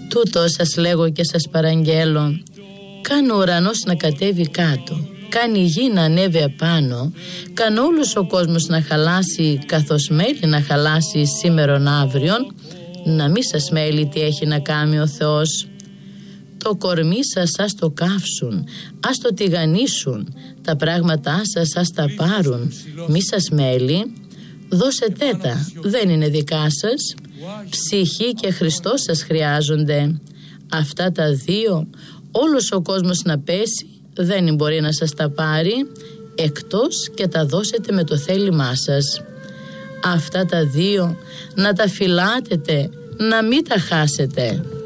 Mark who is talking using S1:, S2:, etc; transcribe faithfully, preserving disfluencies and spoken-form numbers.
S1: Τούτο σας λέγω και σας παραγγέλω. Κάνε ο ουρανός να κατέβει κάτω, κάνει η γη να ανέβει απάνω, κάνε όλος ο κόσμος να χαλάσει, καθώς μέλει να χαλάσει σήμερον αύριον, να μη σας μέλει τι έχει να κάνει ο Θεός. Το κορμί σας ας το καύσουν, ας το τηγανίσουν, τα πράγματά σας ας τα πάρουν, μη σας μέλει, δώσετε τα, δεν είναι δικά σας. Ψυχή και Χριστός σας χρειάζονται. Αυτά τα δύο, όλος ο κόσμος να πέσει, δεν μπορεί να σας τα πάρει, εκτός και τα δώσετε με το θέλημά σας. Αυτά τα δύο να τα φυλάτετε, να μην τα χάσετε.